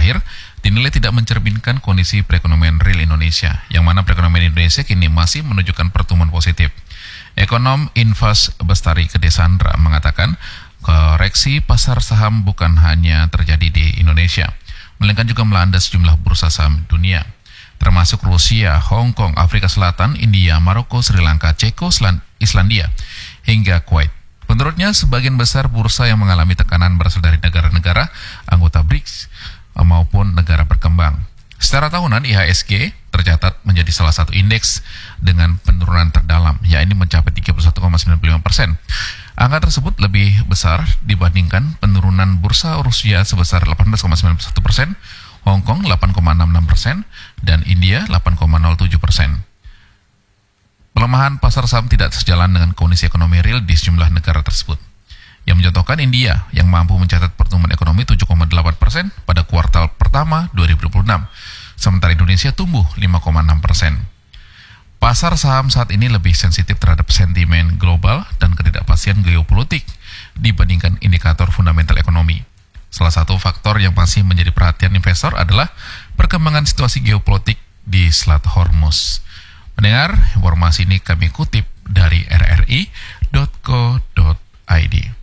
terakhir dinilai tidak mencerminkan kondisi perekonomian real Indonesia, yang mana perekonomian Indonesia kini masih menunjukkan pertumbuhan positif. Ekonom Invas Bestari Kedesandra mengatakan koreksi pasar saham bukan hanya terjadi di Indonesia, melainkan juga melanda sejumlah bursa saham dunia, termasuk Rusia, Hong Kong, Afrika Selatan, India, Maroko, Sri Lanka, Ceko, Islandia, hingga Kuwait. Menurutnya, sebagian besar bursa yang mengalami tekanan berasal dari negara-negara anggota BRICS maupun negara berkembang. Secara tahunan, IHSG tercatat menjadi salah satu indeks dengan penurunan terdalam, yakni mencapai 31,95%. Angka tersebut lebih besar dibandingkan penurunan bursa Rusia sebesar 18,91%, Hong Kong 8,66%, dan India 8,07%. Pelemahan pasar saham tidak sejalan dengan kondisi ekonomi real di sejumlah negara tersebut. Yang mencontohkan India yang mampu mencatat pertumbuhan ekonomi 7,8% pada kuartal pertama 2026, sementara Indonesia tumbuh 5,6%. Pasar saham saat ini lebih sensitif terhadap sentimen global dan ketidakpastian geopolitik dibandingkan indikator fundamental ekonomi. Salah satu faktor yang masih menjadi perhatian investor adalah perkembangan situasi geopolitik di Selat Hormuz. Mendengar informasi ini kami kutip dari rri.co.id.